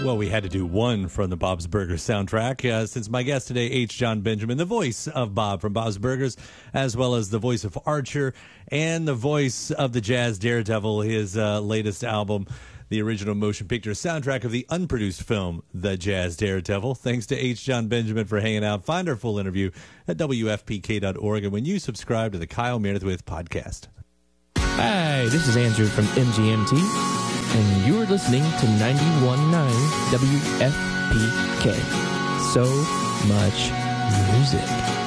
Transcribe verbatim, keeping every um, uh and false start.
Well, we had to do one from the Bob's Burgers soundtrack, uh, since my guest today, H. John Benjamin, the voice of Bob from Bob's Burgers, as well as the voice of Archer and the voice of the Jazz Daredevil, his uh, latest album, the original motion picture soundtrack of the unproduced film, The Jazz Daredevil. Thanks to H. John Benjamin for hanging out. Find our full interview at W F P K dot org and when you subscribe to the Kyle Meredith With podcast. Hi, this is Andrew from M G M T, and you're listening to ninety-one point nine W F P K. So much music.